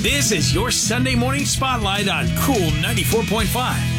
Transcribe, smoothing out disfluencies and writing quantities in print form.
This is your Sunday morning spotlight on Cool 94.5.